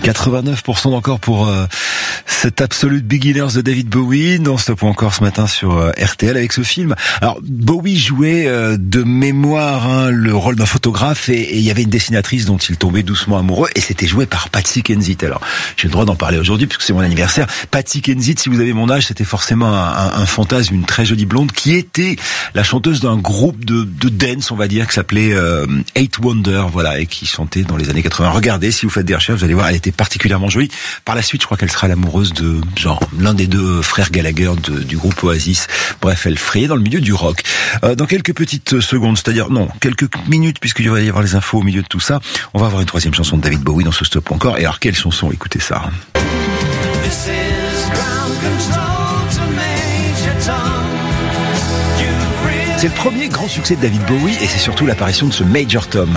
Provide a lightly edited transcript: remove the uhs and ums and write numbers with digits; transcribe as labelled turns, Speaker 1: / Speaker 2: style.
Speaker 1: 89% encore pour cet Absolute Beginners de David Bowie dans Stop ou encore ce matin sur RTL avec ce film. Alors Bowie jouait de mémoire le rôle d'un photographe et il y avait une dessinatrice dont il tombait doucement amoureux et c'était joué par Patsy Kensit. Alors j'ai le droit d'en parler aujourd'hui puisque c'est mon anniversaire. Patsy Kensit, si vous avez mon âge, c'était forcément un fantasme, une très jolie blonde qui était la chanteuse d'un groupe de dance, on va dire, qui s'appelait Eight Wonder, voilà, et qui chantait dans les années 80. Regardez, si vous faites des recherches, vous allez voir, elle était particulièrement jolie. Par la suite, je crois qu'elle sera l'amoureuse de l'un des deux frères Gallagher du groupe Oasis. Bref, elle frayait dans le milieu du rock. Dans quelques petites secondes, c'est-à-dire quelques minutes, puisqu'il va y avoir les infos au milieu de tout ça, on va avoir une troisième chanson de David Bowie dans ce Stop encore. Et alors, quelle chanson? Écoutez ça. C'est le premier grand succès de David Bowie et c'est surtout l'apparition de ce Major Tom.